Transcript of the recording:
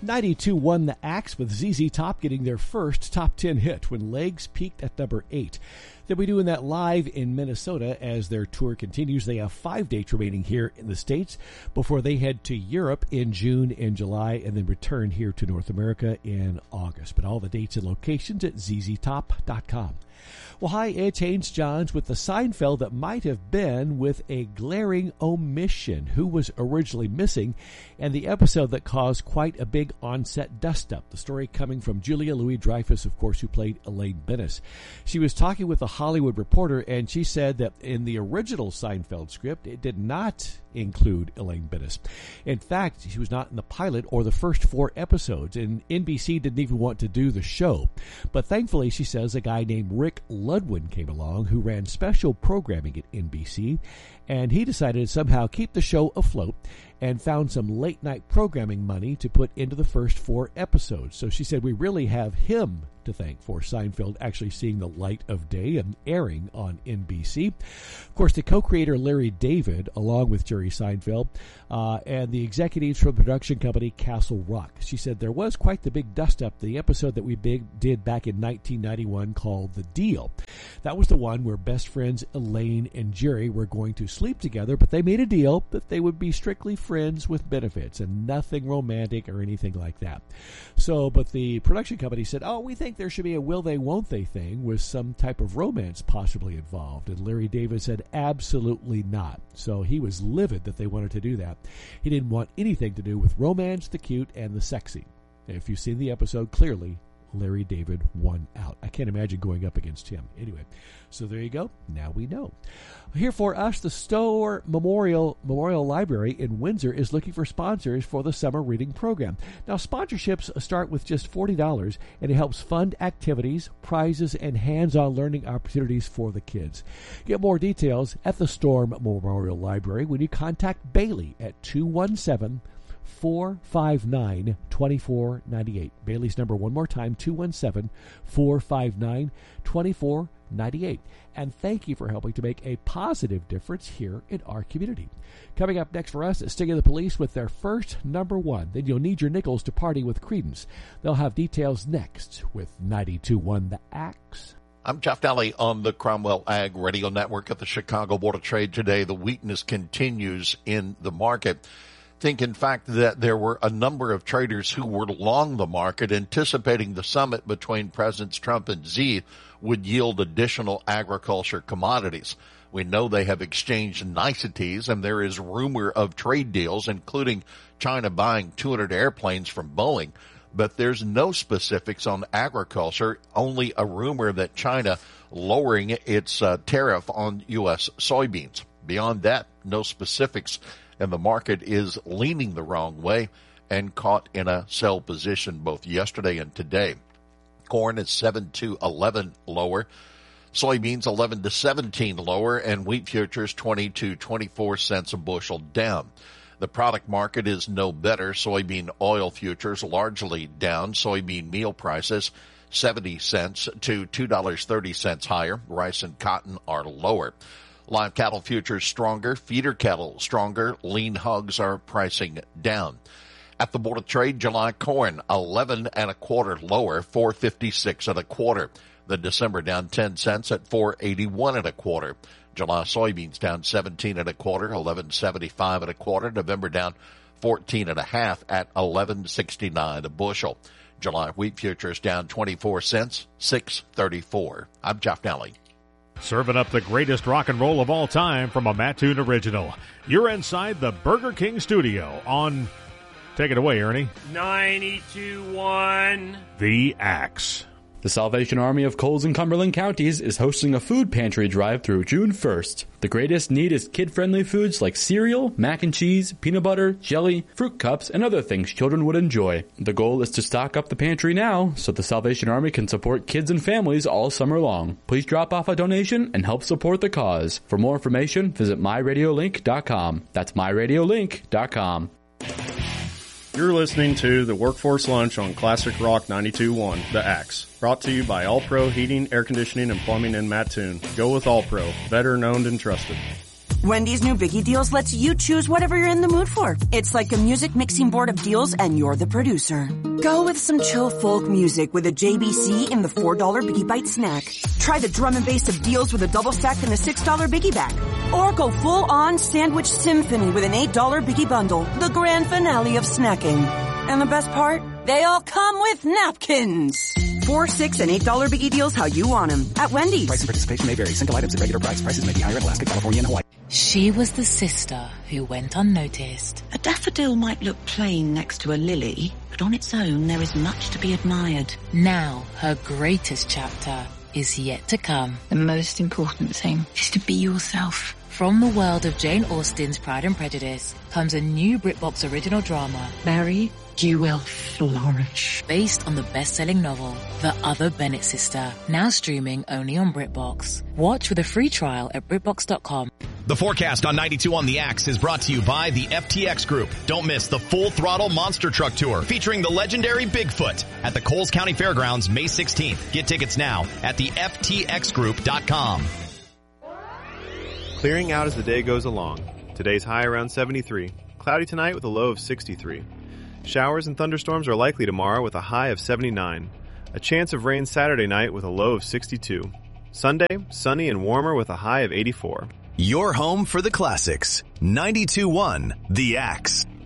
92.1 The Axe with ZZ Top getting their first top 10 hit when Legs peaked at number 8. They'll be doing that live in Minnesota as their tour continues. They have 5 dates remaining here in the States before they head to Europe in June and July and then return here to North America in August. But all the dates and locations at zztop.com. Well, hi, it's Haynes Johns with the Seinfeld that might have been with a glaring omission. Who was originally missing? And the episode that caused quite a big on-set dust-up. The story coming from Julia Louis-Dreyfus, of course, who played Elaine Bennis. She was talking with a Hollywood Reporter, and she said that in the original Seinfeld script, it did not include Elaine Bennis. In fact, she was not in the pilot or the first 4 episodes, and NBC didn't even want to do the show. But thankfully, she says, a guy named Rick Ludwin came along who ran special programming at NBC, and he decided to somehow keep the show afloat and found some late-night programming money to put into the first 4 episodes. So she said we really have him to thank for Seinfeld actually seeing the light of day and airing on NBC. Of course, the co-creator Larry David, along with Jerry Seinfeld, and the executives from the production company Castle Rock. She said there was quite the big dust-up, the episode that we did back in 1991 called The Deal. That was the one where best friends Elaine and Jerry were going to sleep together, but they made a deal that they would be strictly friends with benefits and nothing romantic or anything like that. So, but the production company said, oh, we think there should be a will they, won't they thing with some type of romance possibly involved. And Larry David said, absolutely not. So he was livid that they wanted to do that. He didn't want anything to do with romance, the cute, and the sexy. If you've seen the episode, clearly Larry David won out. I can't imagine going up against him. Anyway, so there you go. Now we know. Here for us, the Stowe Memorial Library in Windsor is looking for sponsors for the summer reading program. Now, sponsorships start with just $40, and it helps fund activities, prizes, and hands-on learning opportunities for the kids. Get more details at the Storm Memorial Library when you contact Bailey at 217-459-2498. Bailey's number one more time, 217-459-2498. And thank you for helping to make a positive difference here in our community. Coming up next for us is Sting of the Police with their first number 1. Then you'll need your nickels to party with Creedence. They'll have details next with 92.1 The Axe. I'm Jeff Daly on the Cromwell Ag Radio Network at the Chicago Board of Trade today. The weakness continues in the market. Think, in fact, that there were a number of traders who were long the market, anticipating the summit between Presidents Trump and Xi would yield additional agriculture commodities. We know they have exchanged niceties, and there is rumor of trade deals, including China buying 200 airplanes from Boeing. But there's no specifics on agriculture, only a rumor that China lowering its tariff on U.S. soybeans. Beyond that, no specifics. And the market is leaning the wrong way and caught in a sell position both yesterday and today. Corn is 7 to 11 lower, soybeans 11 to 17 lower, and wheat futures 20 to 24 cents a bushel down. The product market is no better. Soybean oil futures largely down. Soybean meal prices 70 cents to $2.30 higher. Rice and cotton are lower. Live cattle futures stronger, feeder cattle stronger, lean hogs are pricing down. At the Board of Trade, July corn 11 1/4 lower, 4.56 1/4. The December down 10 cents at 4.81 1/4. July soybeans down 17 1/4, 11.75 1/4. November down 14 1/2 at 11.69 a bushel. July wheat futures down 24 cents, 6.34. I'm Jeff Daly. Serving up the greatest rock and roll of all time from a Mattoon original. You're inside the Burger King studio on, take it away, Ernie. 92.1 The Axe. The Salvation Army of Coles and Cumberland counties is hosting a food pantry drive through June 1st. The greatest need is kid-friendly foods like cereal, mac and cheese, peanut butter, jelly, fruit cups, and other things children would enjoy. The goal is to stock up the pantry now so the Salvation Army can support kids and families all summer long. Please drop off a donation and help support the cause. For more information, visit myradiolink.com. That's myradiolink.com. You're listening to the Workforce Lunch on Classic Rock 92.1, The Axe. Brought to you by All Pro Heating, Air Conditioning, and Plumbing in Mattoon. Go with All Pro, better known and trusted. Wendy's new Biggie Deals lets you choose whatever you're in the mood for. It's like a music mixing board of deals and you're the producer. Go with some chill folk music with a JBC in the $4 Biggie Bite snack. Try the drum and bass of deals with a double stack and a $6 Biggie bag. Or go full on sandwich symphony with an $8 Biggie bundle. The grand finale of snacking. And the best part? They all come with napkins. $4, $6, and $8 Biggie Deals how you want them at Wendy's. Price and participation may vary. Single items at regular price. Prices may be higher in Alaska, California, and Hawaii. She was the sister who went unnoticed. A daffodil might look plain next to a lily, but on its own there is much to be admired. Now her greatest chapter is yet to come. The most important thing is to be yourself. From the world of Jane Austen's Pride and Prejudice comes a new BritBox original drama, Mary, you will flourish. Based on the best-selling novel, The Other Bennett Sister, now streaming only on BritBox. Watch with a free trial at BritBox.com. The forecast on 92 on the Axe is brought to you by the FTX Group. Don't miss the Full Throttle Monster Truck Tour featuring the legendary Bigfoot at the Coles County Fairgrounds May 16th. Get tickets now at the FTXGroup.com. Clearing out as the day goes along. Today's high around 73. Cloudy tonight with a low of 63. Showers and thunderstorms are likely tomorrow with a high of 79. A chance of rain Saturday night with a low of 62. Sunday, sunny and warmer with a high of 84. Your home for the classics. 92.1 The Axe.